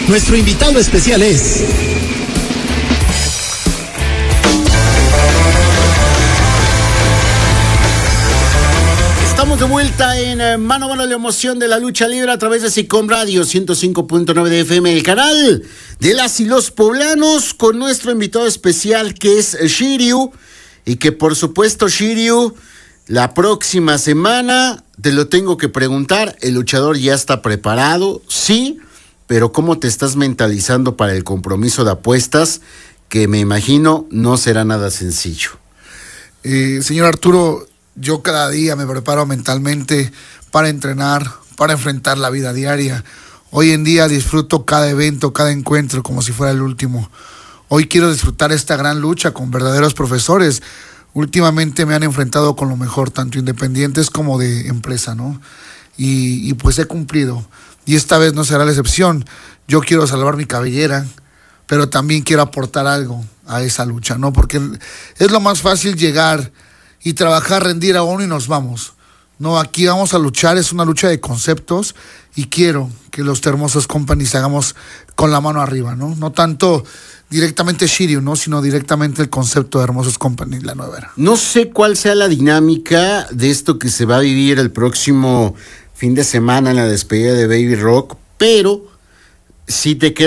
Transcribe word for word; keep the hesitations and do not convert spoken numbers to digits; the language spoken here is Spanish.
Nuestro invitado especial es... Estamos de vuelta en eh, Mano a Mano, la emoción de la lucha libre a través de SICOM Radio ciento cinco punto nueve de F M, el canal de las y los poblanos, con nuestro invitado especial que es Shiryu, y que por supuesto, Shiryu, la próxima semana te lo tengo que preguntar, el luchador ya está preparado, sí, pero ¿cómo te estás mentalizando para el compromiso de apuestas? Que me imagino no será nada sencillo. Eh, señor Arturo, yo cada día me preparo mentalmente para entrenar, para enfrentar la vida diaria. Hoy en día disfruto cada evento, cada encuentro como si fuera el último. Hoy quiero disfrutar esta gran lucha con verdaderos profesores. Últimamente me han enfrentado con lo mejor, tanto independientes como de empresa, ¿no? Y, y pues he cumplido. Y esta vez no será la excepción. Yo quiero salvar mi cabellera, pero también quiero aportar algo a esa lucha, ¿no? Porque es lo más fácil llegar y trabajar, rendir a uno y nos vamos. No, aquí vamos a luchar, es una lucha de conceptos y quiero que los Hermosos Companies hagamos con la mano arriba, ¿no? No tanto directamente Shiryu, ¿no? Sino directamente el concepto de Hermosos Companies, la nueva era. No sé cuál sea la dinámica de esto que se va a vivir el próximo fin de semana en la despedida de Baby Rock, pero si te quedas